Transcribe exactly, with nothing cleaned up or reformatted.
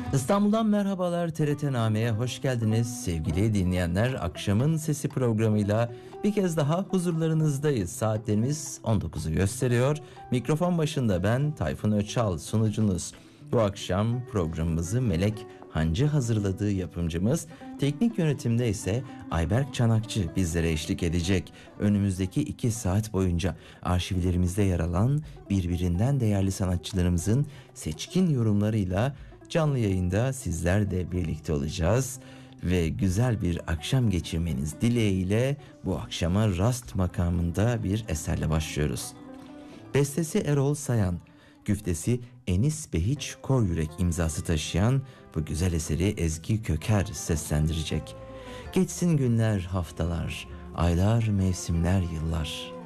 İstanbul'dan merhabalar, T R T Name'ye hoş geldiniz. Sevgili dinleyenler, Akşamın Sesi programıyla bir kez daha huzurlarınızdayız. Saatlerimiz on dokuzu gösteriyor. Mikrofon başında ben Tayfun Öçal, sunucunuz. Bu akşam programımızı Melek Hancı hazırladığı, yapımcımız. Teknik yönetimde ise Ayberk Çanakçı bizlere eşlik edecek. Önümüzdeki iki saat boyunca arşivlerimizde yer alan birbirinden değerli sanatçılarımızın seçkin yorumlarıyla canlı yayında sizler de birlikte olacağız ve güzel bir akşam geçirmeniz dileğiyle bu akşama Rast makamında bir eserle başlıyoruz. Bestesi Erol Sayan, güftesi Enis Behiç Koryürek imzası taşıyan bu güzel eseri Ezgi Köker seslendirecek. Geçsin günler, haftalar, aylar, mevsimler, yıllar.